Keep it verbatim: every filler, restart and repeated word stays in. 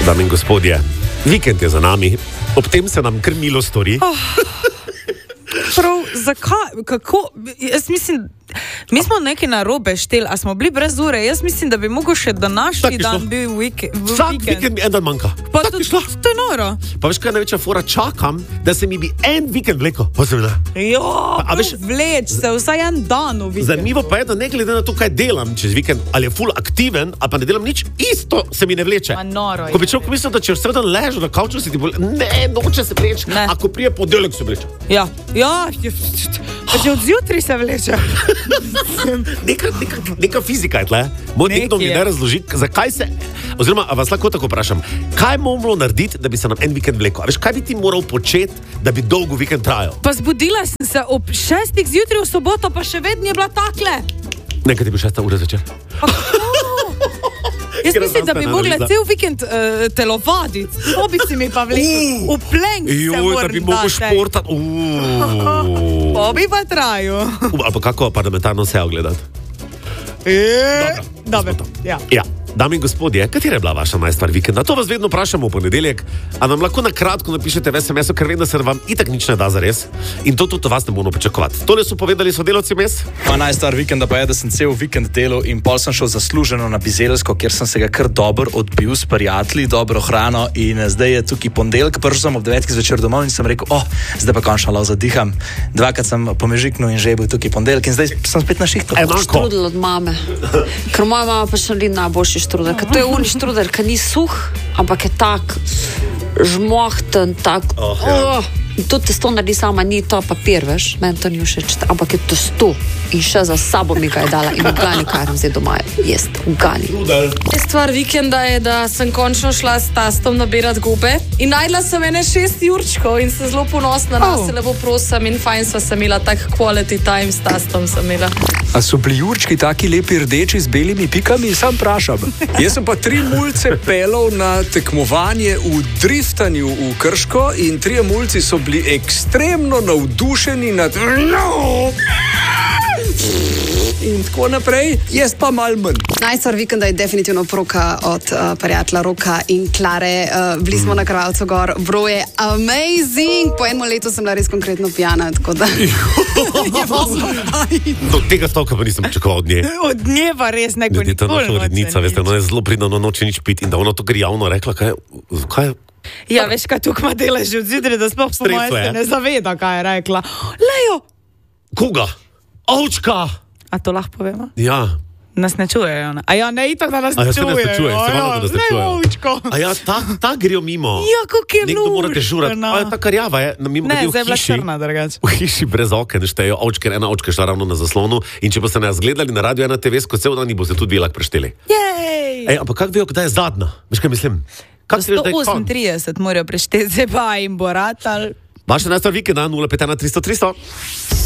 Dame in gospodje, vikend je za nami, ob tem se nam kar milo stori. Oh. Prav, zakaj, kako, jaz mislim, mi smo nekaj narobe šteli, a smo bili brez ure, jaz mislim, da bi mogel še današnji dan bil vikend. Vsak vikend mi en dan manjka. Pa to, to je noro. Pa veš kaj je največja fora, čakam, da se mi bi en vikend vleko. Jo, pa, veš, vleč se vsaj en dan v vikend. Zanimivo pa je, da ne glede na to, kaj delam čez vikend, ali je ful aktiven, ali pa ne delam nič, isto se mi ne vleče. A noro je. Ko bi človek mislil, da če vse dan ležu na kavču, se ti bolj, ne, noče se vleče, ako prije ponedeljek se vleče. Ja, ja, pa že od zjutraj se vleče. Neka, neka, neka fizika je tle. Moj nekdo mi ne razloži, zakaj se, oziroma, a vas lahko tako vprašam, kaj moramo narediti, da bi se nam en vikend vlekel? A veš, kaj bi ti moral početi, da bi dolgo vikend trajal? Pa zbudila sem se ob šestih zjutraj v soboto, pa še vedno je bila takle. Nekaj ti bi šesta ura zvečer. Jaz mislim, da bi mogla cel vikend uh, telovaditi. To bi si mi pa vlekel. V plenk se moram dati. Da bi mogel športati. To bi pa trajal. Ali pa kako parlamentarno sejo gledati? Dobro, ja. Ja. Dame in gospodje, katera je bila vaša najstvar vikenda? To vas vedno vprašamo v ponedeljek, a nam lahko na kratko napišete v es em esu, ker vem, da se vam itak nič ne da za res. In to tudi vas ne bomo pričakovati. Tole so povedali sodelavci mes. Moja najstvar vikenda pa je, da sem cel vikend delal in pol sem šel zasluženo na Bizeljsko, kjer sem se ga kar dobro odbil s prijatelji, dobro hrano in zdaj je tukaj ponedeljek, prišel sem ob devetih zvečer domov in sem rekel, oh, zdaj pa končno lahko zadiham. Dvakrat sem pomežiknil in že je bil tukaj ponedeljek in zdaj sem spet na šihtu. Štrudel od mame, ker moja mama pa še ni najboljši štrudel, ker to je uni štrudel, ker ni suh, ampak je tak žmohten, tak, oh, ja. oh. To testo naredi sama, ni to papir, veš, meni to ni všeč, ampak je testo in še za sabo mi ga je dala in ugani, kar zdaj doma jest, ugani. Stvar vikenda je, da sem končno šla s tastom nabirat gobe in najdla sem ene šest jurčkov in se zelo ponosna na se, lepo prosim in fajn sva sem imela tak quality time s tastom sem imela. A so bili jurčki taki lepi rdeči z belimi pikami? Sam prašam. Jaz sem pa tri mulce pelal na tekmovanje v driftanju v Krško in trije mulci so bili ekstremno navdušeni nad no! in tako naprej, jaz pa mal manj. Najstvar vikenda je definitivno poroka od uh, prijatelja Roka in Klare. Uh, bili smo mm. na Krvavcu gor, bro je amazing. Po enem letu sem bila res konkretno pijana, tako da... Do tega stavka pa nisem pričakoval od nje. Od nje pa res neko nikoli. Ljudje, ta naša urednica, veste, ona je zelo pridna, ona noče nič piti in da ona to gre javno rekla, kaj, kaj ja, veš, kaj tukaj ima dela že od zjutraj, da sploh po moje se ne zaveda, kaj je rekla. Lejo! Koga? Ovčka! A to lahko povemo? Ja. Nas ne čujejo. A ja, ne itak, da nas ne čujejo. A ja, se nas ne čuje, se vamo, da nas ne čujejo. Ovčko. A ja, ta, ta grejo mimo. Ja, kako je lušna. Nekdo mora dežurati. A ja, ta karjava je, mimo ne, grede v hiši. Ne, zdaj je bila črna, drugač. V hiši brez oken štejo ovčke, ena ovčka šla ravno na zaslonu in če boste nas gledali na radio ena te ve, ko cel dan boste tudi velak prešteli. Jej! Ej, ampak kak vejo, kdaj je zadnja? Veš, kaj mislim? sto osemintrideset morajo prešteti, zdaj pa jim bo ratal. Vaša najstvar vikenda, nula pet ena tristo tristo.